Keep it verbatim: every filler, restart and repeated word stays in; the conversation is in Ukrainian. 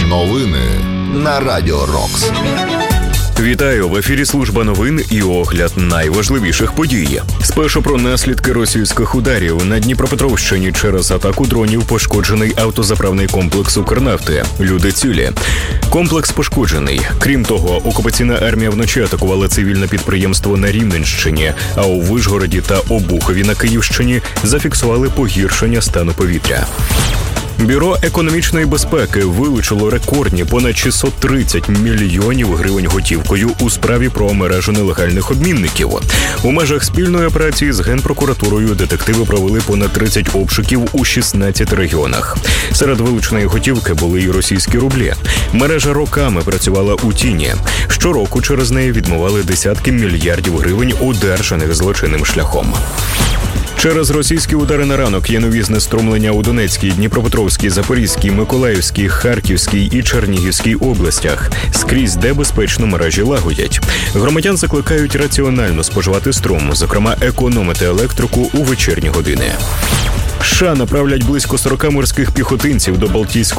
Новини на Радіо Рокс. Вітаю! В ефірі служба новин і огляд найважливіших подій. Спершу про наслідки російських ударів. На Дніпропетровщині через атаку дронів пошкоджений автозаправний комплекс «Укрнафти». Люди цілі. Комплекс пошкоджений. Крім того, окупаційна армія вночі атакувала цивільне підприємство на Рівненщині, а у Вишгороді та Обухові на Київщині зафіксували погіршення стану повітря. Бюро економічної безпеки вилучило рекордні понад шістсот тридцять мільйонів гривень готівкою у справі про мережу нелегальних обмінників. У межах спільної операції з Генпрокуратурою детективи провели понад тридцять обшуків у шістнадцяти регіонах. Серед вилученої готівки були й російські рублі. Мережа роками працювала у тіні. Щороку через неї відмивали десятки мільярдів гривень, одержаних злочинним шляхом. Через російські удари на ранок є нові знеструмлення у Донецькій, Дніпропетровській, Запорізькій, Миколаївській, Харківській і Чернігівській областях. Скрізь, де безпечно, мережі лагодять. Громадян закликають раціонально споживати струм, зокрема економити електрику у вечірні години. США направлять близько сорока морських піхотинців до Балтійського